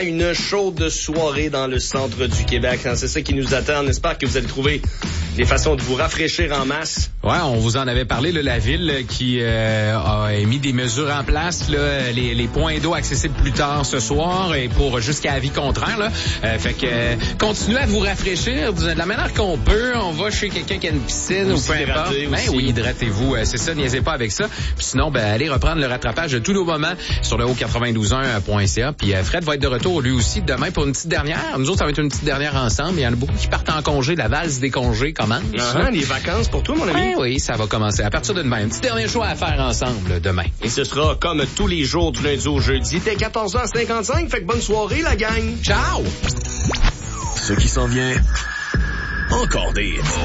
Une chaude soirée dans le centre du Québec. C'est ça qui nous attend. On espère que vous allez trouver des façons de vous rafraîchir en masse. Ouais, on vous en avait parlé, là, la ville qui a mis des mesures en place, là, les points d'eau accessibles plus tard ce soir et pour jusqu'à avis contraire. Là. Fait que continuez à vous rafraîchir de la manière qu'on peut. On va chez quelqu'un qui a une piscine ou peu importe. Ben oui, hydratez-vous. C'est ça, niaisez pas avec ça. Puis sinon, allez reprendre le rattrapage de tous nos moments sur le haut921.ca. Puis Fred va être de retour lui aussi demain pour une petite dernière. Nous autres, ça va être une petite dernière ensemble. Il y en a beaucoup qui partent en congé. La valse des congés commence. Les vacances pour toi, mon ami. Oui, ça va commencer. À partir de demain, un petit dernier choix à faire ensemble demain. Et ce sera comme tous les jours du lundi au jeudi. Dès 14h55. Fait que bonne soirée, la gang. Ciao! Ce qui s'en vient, encore des